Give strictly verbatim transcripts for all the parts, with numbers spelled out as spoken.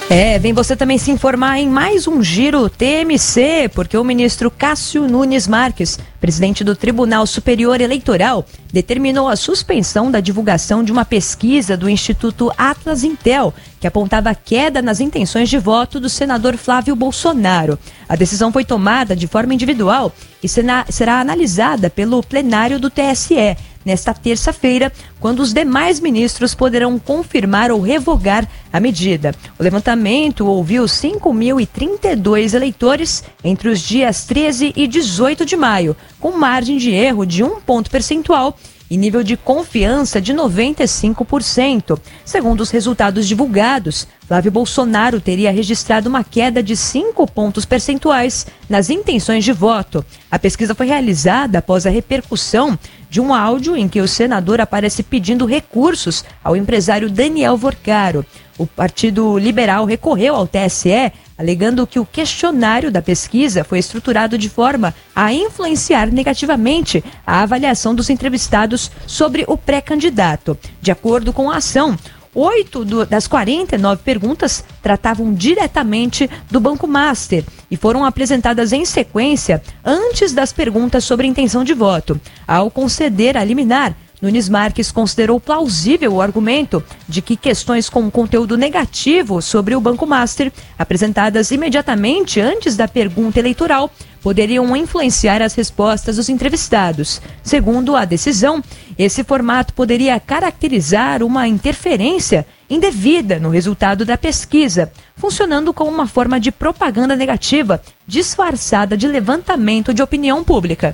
É, vem você também se informar em mais um Giro T M C, porque o ministro Cássio Nunes Marques, presidente do Tribunal Superior Eleitoral, determinou a suspensão da divulgação de uma pesquisa do Instituto Atlas Intel, que apontava queda nas intenções de voto do senador Flávio Bolsonaro. A decisão foi tomada de forma individual e será analisada pelo plenário do T S E nesta terça-feira, quando os demais ministros poderão confirmar ou revogar a medida. O levantamento ouviu cinco mil e trinta e dois eleitores entre os dias treze e dezoito de maio, com margem de erro de um ponto percentual e nível de confiança de noventa e cinco por cento. Segundo os resultados divulgados, Flávio Bolsonaro teria registrado uma queda de cinco pontos percentuais nas intenções de voto. A pesquisa foi realizada após a repercussão de um áudio em que o senador aparece pedindo recursos ao empresário Daniel Vorcaro. O Partido Liberal recorreu ao T S E, alegando que o questionário da pesquisa foi estruturado de forma a influenciar negativamente a avaliação dos entrevistados sobre o pré-candidato. De acordo com a ação, oito das quarenta e nove perguntas tratavam diretamente do Banco Master e foram apresentadas em sequência antes das perguntas sobre intenção de voto. Ao conceder a liminar, Nunes Marques considerou plausível o argumento de que questões com conteúdo negativo sobre o Banco Master, apresentadas imediatamente antes da pergunta eleitoral, poderiam influenciar as respostas dos entrevistados. Segundo a decisão, esse formato poderia caracterizar uma interferência indevida no resultado da pesquisa, funcionando como uma forma de propaganda negativa disfarçada de levantamento de opinião pública.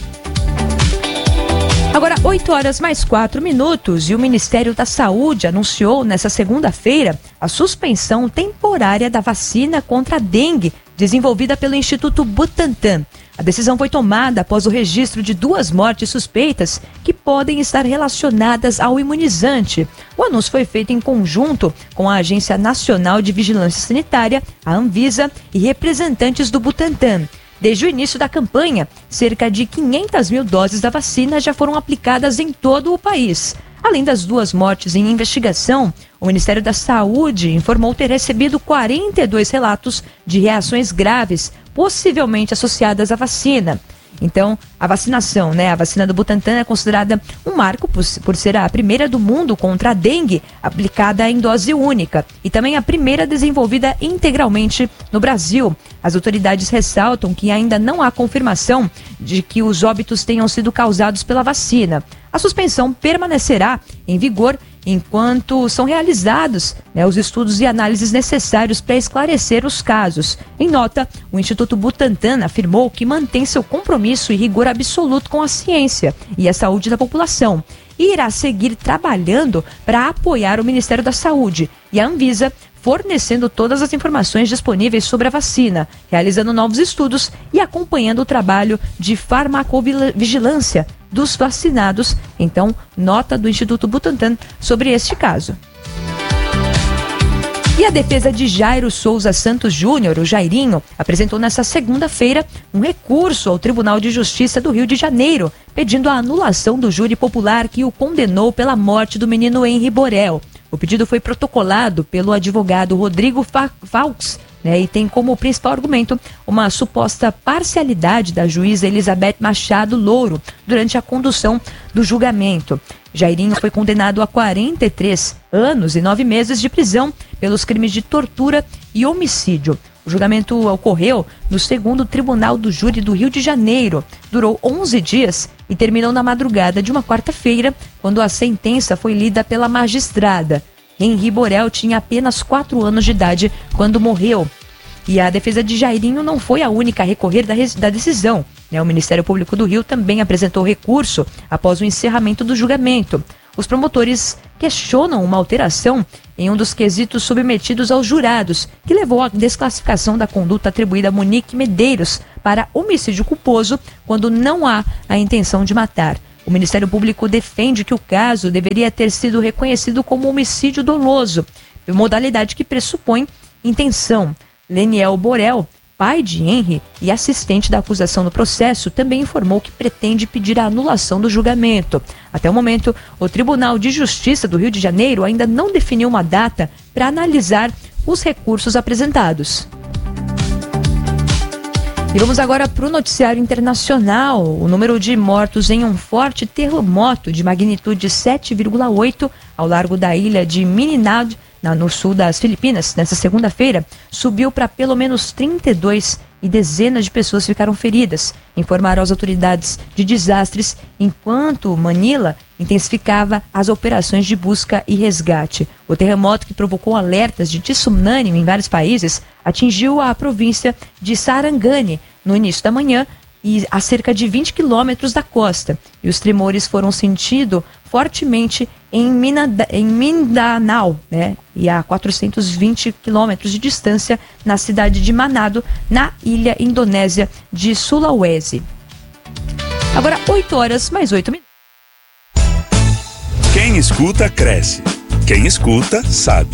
Agora, oito horas mais quatro minutos e o Ministério da Saúde anunciou nesta segunda-feira a suspensão temporária da vacina contra a dengue desenvolvida pelo Instituto Butantan. A decisão foi tomada após o registro de duas mortes suspeitas que podem estar relacionadas ao imunizante. O anúncio foi feito em conjunto com a Agência Nacional de Vigilância Sanitária, a Anvisa, e representantes do Butantan. Desde o início da campanha, cerca de quinhentas mil doses da vacina já foram aplicadas em todo o país. Além das duas mortes em investigação, o Ministério da Saúde informou ter recebido quarenta e dois relatos de reações graves, possivelmente associadas à vacina. Então, a vacinação, né? A vacina do Butantan é considerada um marco por, por ser a primeira do mundo contra a dengue aplicada em dose única e também a primeira desenvolvida integralmente no Brasil. As autoridades ressaltam que ainda não há confirmação de que os óbitos tenham sido causados pela vacina. A suspensão permanecerá em vigor enquanto são realizados, né, os estudos e análises necessários para esclarecer os casos. Em nota, o Instituto Butantan afirmou que mantém seu compromisso e rigor absoluto com a ciência e a saúde da população e irá seguir trabalhando para apoiar o Ministério da Saúde e a Anvisa, fornecendo todas as informações disponíveis sobre a vacina, realizando novos estudos e acompanhando o trabalho de farmacovigilância dos vacinados. Então, nota do Instituto Butantan sobre este caso. E a defesa de Jairo Souza Santos Júnior, o Jairinho, apresentou nesta segunda-feira um recurso ao Tribunal de Justiça do Rio de Janeiro, pedindo a anulação do júri popular que o condenou pela morte do menino Henri Borel. O pedido foi protocolado pelo advogado Rodrigo Faux, né, e tem como principal argumento uma suposta parcialidade da juíza Elizabeth Machado Louro durante a condução do julgamento. Jairinho foi condenado a quarenta e três anos e nove meses de prisão pelos crimes de tortura e homicídio. O julgamento ocorreu no segundo Tribunal do Júri do Rio de Janeiro. Durou onze dias e terminou na madrugada de uma quarta-feira, quando a sentença foi lida pela magistrada. Henri Borel tinha apenas quatro anos de idade quando morreu. E a defesa de Jairinho não foi a única a recorrer da, da decisão. O Ministério Público do Rio também apresentou recurso após o encerramento do julgamento. Os promotores questionam uma alteração em um dos quesitos submetidos aos jurados, que levou à desclassificação da conduta atribuída a Monique Medeiros para homicídio culposo quando não há a intenção de matar. O Ministério Público defende que o caso deveria ter sido reconhecido como homicídio doloso, modalidade que pressupõe intenção. Leniel Borel, pai de Henri e assistente da acusação no processo, também informou que pretende pedir a anulação do julgamento. Até o momento, o Tribunal de Justiça do Rio de Janeiro ainda não definiu uma data para analisar os recursos apresentados. E vamos agora para o noticiário internacional. O número de mortos em um forte terremoto de magnitude sete vírgula oito ao largo da ilha de Mindanao, no sul das Filipinas, nesta segunda-feira, subiu para pelo menos trinta e dois e dezenas de pessoas ficaram feridas, informaram as autoridades de desastres, enquanto Manila intensificava as operações de busca e resgate. O terremoto, que provocou alertas de tsunami em vários países, atingiu a província de Sarangani no início da manhã e a cerca de vinte quilômetros da costa. E os tremores foram sentidos fortemente em, Minada, em Mindanao, né? E a quatrocentos e vinte quilômetros de distância na cidade de Manado, na ilha indonésia de Sulawesi. Agora, oito horas mais oito minutos. Quem escuta, cresce. Quem escuta, sabe.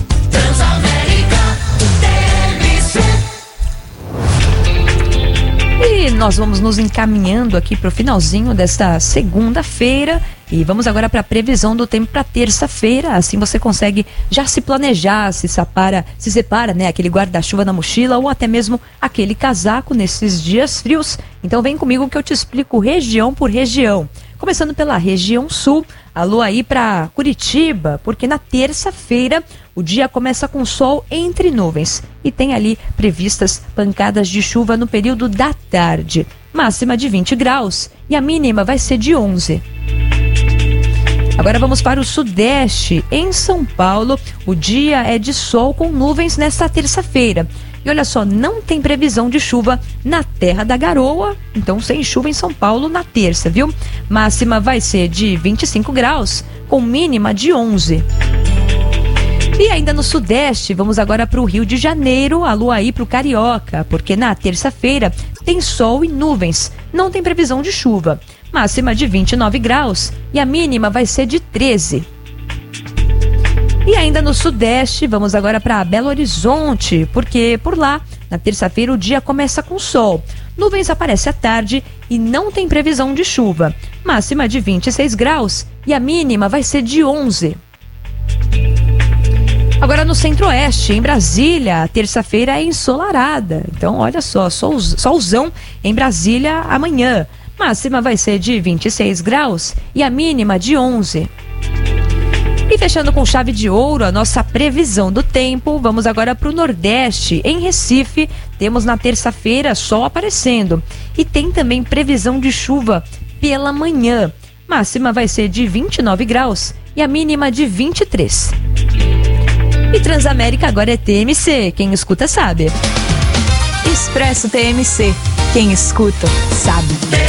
E nós vamos nos encaminhando aqui para o finalzinho desta segunda-feira e vamos agora para a previsão do tempo para terça-feira. Assim você consegue já se planejar, se separa, se separa, né, aquele guarda-chuva na mochila ou até mesmo aquele casaco nesses dias frios. Então vem comigo que eu te explico região por região. Começando pela região sul, alô aí para Curitiba, porque na terça-feira o dia começa com sol entre nuvens e tem ali previstas pancadas de chuva no período da tarde. Máxima de vinte graus e a mínima vai ser de onze. Agora vamos para o sudeste. Em São Paulo, o dia é de sol com nuvens nesta terça-feira. E olha só, não tem previsão de chuva na Terra da Garoa, então sem chuva em São Paulo na terça, viu? Máxima vai ser de vinte e cinco graus, com mínima de onze. E ainda no sudeste, vamos agora para o Rio de Janeiro, alô aí para o Carioca, porque na terça-feira tem sol e nuvens, não tem previsão de chuva. Máxima de vinte e nove graus e a mínima vai ser de treze. E ainda no sudeste, vamos agora para Belo Horizonte, porque por lá, na terça-feira, o dia começa com sol. Nuvens aparecem à tarde e não tem previsão de chuva. Máxima de vinte e seis graus e a mínima vai ser de onze. Agora no centro-oeste, em Brasília, a terça-feira é ensolarada. Então, olha só, sol, solzão em Brasília amanhã. Máxima vai ser de vinte e seis graus e a mínima de onze. E fechando com chave de ouro a nossa previsão do tempo, vamos agora para o Nordeste. Em Recife, temos na terça-feira sol aparecendo e tem também previsão de chuva pela manhã. Máxima vai ser de vinte e nove graus e a mínima de vinte e três. E Transamérica agora é T M C, quem escuta sabe. Expresso T M C, quem escuta sabe.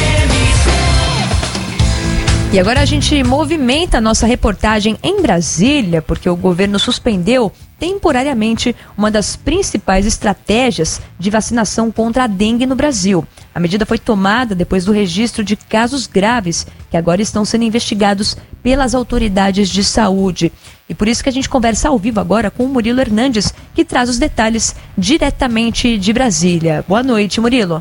E agora a gente movimenta a nossa reportagem em Brasília, porque o governo suspendeu temporariamente uma das principais estratégias de vacinação contra a dengue no Brasil. A medida foi tomada depois do registro de casos graves que agora estão sendo investigados pelas autoridades de saúde. E por isso que a gente conversa ao vivo agora com o Murilo Hernandes, que traz os detalhes diretamente de Brasília. Boa noite, Murilo.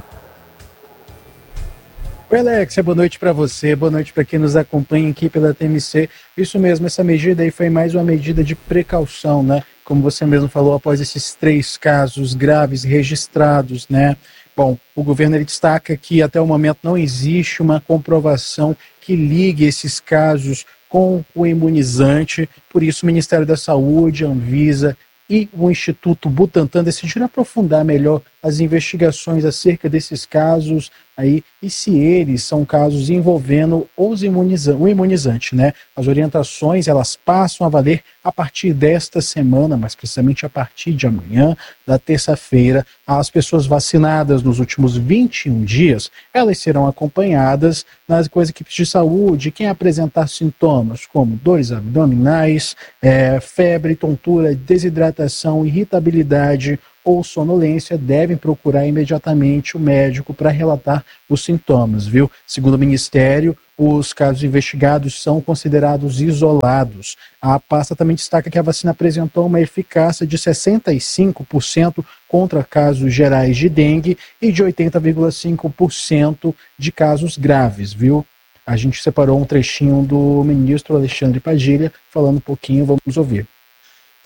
Oi, Alexia, boa noite para você, boa noite para quem nos acompanha aqui pela T M C. Isso mesmo, essa medida aí foi mais uma medida de precaução, né? Como você mesmo falou, após esses três casos graves registrados, né? Bom, o governo ele destaca que até o momento não existe uma comprovação que ligue esses casos com o imunizante, por isso o Ministério da Saúde, a Anvisa e o Instituto Butantan decidiram aprofundar melhor as investigações acerca desses casos aí e se eles são casos envolvendo os imuniza- o imunizante, né? As orientações elas passam a valer a partir desta semana, mas precisamente a partir de amanhã, da terça-feira, as pessoas vacinadas nos últimos vinte e um dias, elas serão acompanhadas nas com as equipes de saúde, quem apresentar sintomas como dores abdominais, é, febre, tontura, desidratação, irritabilidade ou sonolência, devem procurar imediatamente o médico para relatar os sintomas, viu? Segundo o Ministério, os casos investigados são considerados isolados. A pasta também destaca que a vacina apresentou uma eficácia de sessenta e cinco por cento contra casos gerais de dengue e de oitenta vírgula cinco por cento de casos graves, viu? A gente separou um trechinho do ministro Alexandre Padilha falando um pouquinho, vamos ouvir.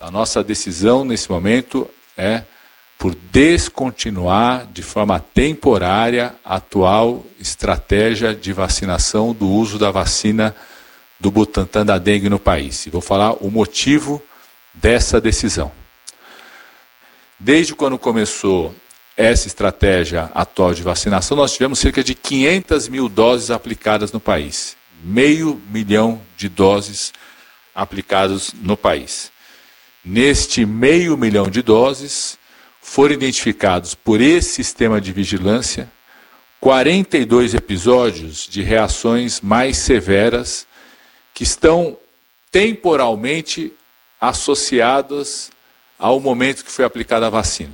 A nossa decisão nesse momento é por descontinuar de forma temporária a atual estratégia de vacinação do uso da vacina do Butantan da dengue no país. E vou falar o motivo dessa decisão. Desde quando começou essa estratégia atual de vacinação, nós tivemos cerca de quinhentas mil doses aplicadas no país. Meio milhão de doses aplicadas no país. Neste meio milhão de doses, foram identificados por esse sistema de vigilância quarenta e dois episódios de reações mais severas que estão temporalmente associadas ao momento que foi aplicada a vacina.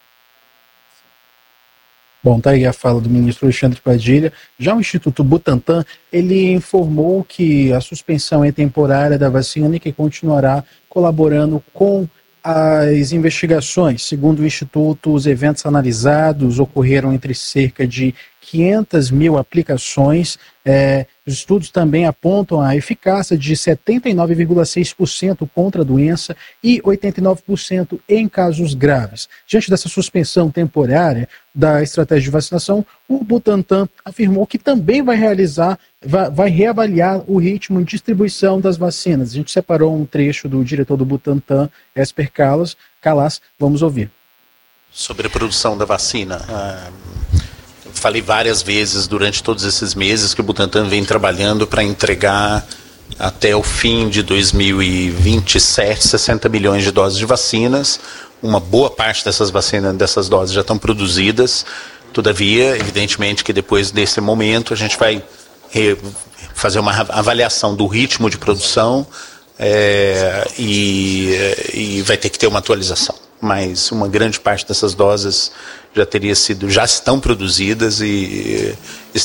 Bom, tá aí a fala do ministro Alexandre Padilha. Já o Instituto Butantan, ele informou que a suspensão é temporária da vacina e que continuará colaborando com as investigações. Segundo o Instituto, os eventos analisados ocorreram entre cerca de quinhentas mil aplicações. É, os estudos também apontam a eficácia de setenta e nove vírgula seis por cento contra a doença e oitenta e nove por cento em casos graves. Diante dessa suspensão temporária da estratégia de vacinação, o Butantan afirmou que também vai realizar, vai, vai reavaliar o ritmo de distribuição das vacinas. A gente separou um trecho do diretor do Butantan, Esper Calas. Calas, vamos ouvir. Sobre a produção da vacina, ah... falei várias vezes durante todos esses meses que o Butantan vem trabalhando para entregar até o fim de dois mil e vinte e sete sessenta milhões de doses de vacinas. Uma boa parte dessas vacinas, dessas doses já estão produzidas. Todavia, evidentemente que depois desse momento a gente vai fazer uma avaliação do ritmo de produção é, e, e vai ter que ter uma atualização. Mas uma grande parte dessas doses já teria sido, já estão produzidas e